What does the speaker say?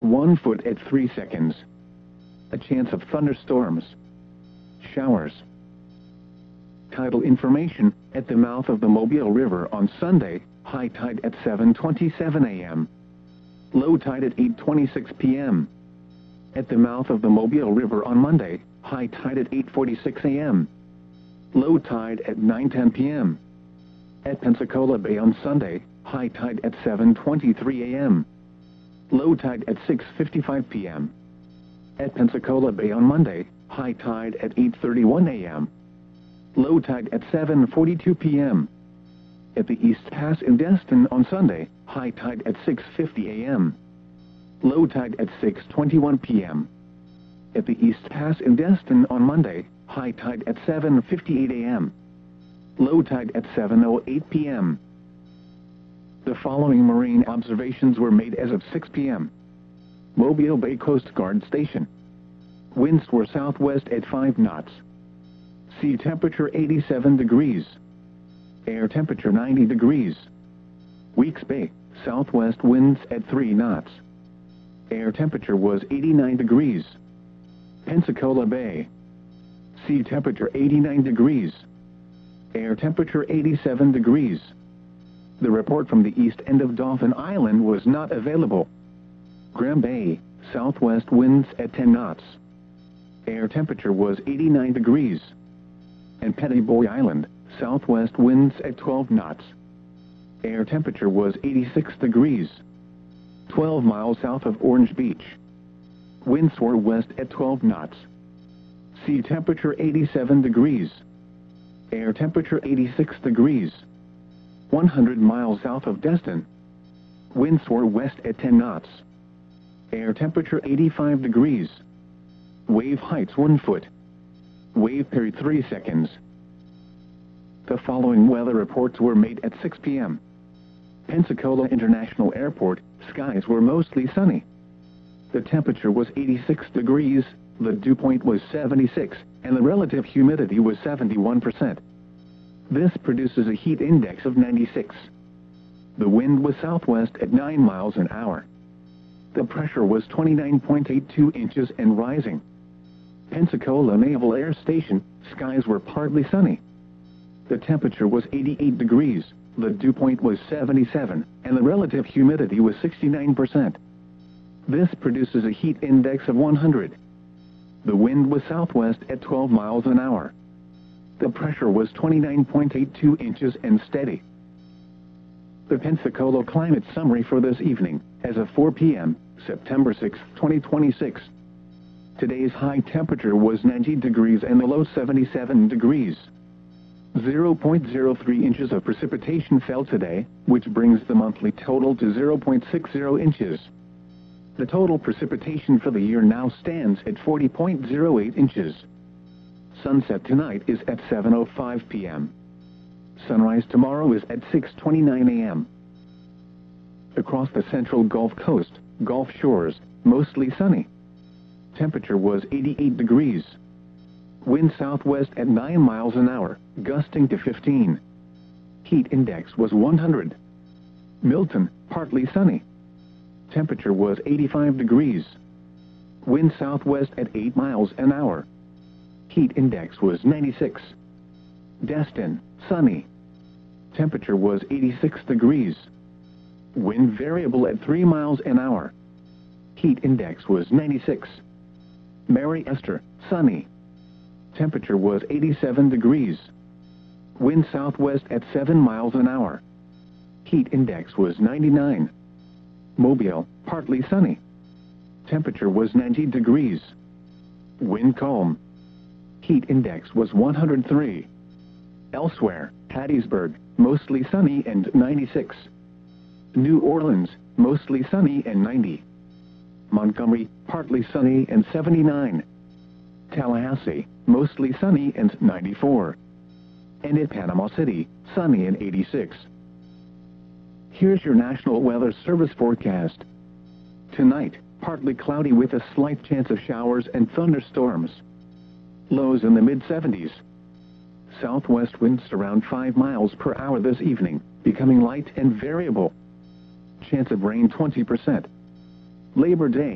1 foot at 3 seconds. A chance of thunderstorms. Showers. Tidal information: at the mouth of the Mobile River on Sunday, high tide at 7:27 a.m. Low tide at 8:26 p.m. At the mouth of the Mobile River on Monday, high tide at 8:46 a.m. Low tide at 9:10 p.m. At Pensacola Bay on Sunday, high tide at 7:23 a.m. Low tide at 6:55 p.m. At Pensacola Bay on Monday, high tide at 8:31 a.m. Low tide at 7:42 p.m. At the East Pass in Destin on Sunday, high tide at 6:50 a.m. Low tide at 6:21 p.m. At the East Pass in Destin on Monday, high tide at 7:58 a.m. Low tide at 7:08 p.m. The following marine observations were made as of 6 p.m. Mobile Bay Coast Guard Station. Winds were southwest at 5 knots. Sea temperature 87 degrees. Air temperature 90 degrees. Weeks Bay, southwest winds at 3 knots. Air temperature was 89 degrees. Pensacola Bay. Sea temperature 89 degrees. Air temperature 87 degrees. The report from the east end of Dauphin Island was not available. Graham Bay, southwest winds at 10 knots. Air temperature was 89 degrees. And Petty Boy Island, southwest winds at 12 knots. Air temperature was 86 degrees. 12 miles south of Orange Beach. Winds were west at 12 knots. Sea temperature 87 degrees. Air temperature 86 degrees. 100 miles south of Destin. Winds were west at 10 knots. Air temperature 85 degrees. Wave heights 1 foot. Wave period 3 seconds. The following weather reports were made at 6 p.m. Pensacola International Airport, skies were mostly sunny. The temperature was 86 degrees, the dew point was 76, and the relative humidity was 71%. This produces a heat index of 96. The wind was southwest at 9 miles an hour. The pressure was 29.82 inches and rising. Pensacola Naval Air Station, skies were partly sunny. The temperature was 88 degrees, the dew point was 77, and the relative humidity was 69%. This produces a heat index of 100. The wind was southwest at 12 miles an hour. The pressure was 29.82 inches and steady. The Pensacola climate summary for this evening, as of 4 p.m., September 6, 2026. Today's high temperature was 90 degrees and the low 77 degrees. 0.03 inches of precipitation fell today, which brings the monthly total to 0.60 inches. The total precipitation for the year now stands at 40.08 inches. Sunset tonight is at 7:05 p.m. Sunrise tomorrow is at 6:29 a.m. Across the central Gulf Coast, Gulf Shores, mostly sunny. Temperature was 88 degrees. Wind southwest at 9 miles an hour, gusting to 15. Heat index was 100. Milton, partly sunny. Temperature was 85 degrees. Wind southwest at 8 miles an hour. Heat index was 96. Destin, sunny. Temperature was 86 degrees. Wind variable at 3 miles an hour. Heat index was 96. Mary Esther, sunny. Temperature was 87 degrees. Wind southwest at 7 miles an hour. Heat index was 99. Mobile, partly sunny. Temperature was 90 degrees. Wind calm. Heat index was 103. Elsewhere, Hattiesburg, mostly sunny and 96. New Orleans, mostly sunny and 90. Montgomery, partly sunny and 79. Tallahassee, mostly sunny and 94. And at Panama City, sunny and 86. Here's your National Weather Service forecast. Tonight, partly cloudy with a slight chance of showers and thunderstorms. Lows in the mid-70s. Southwest winds around 5 miles per hour this evening, becoming light and variable. Chance of rain 20%. Labor Day.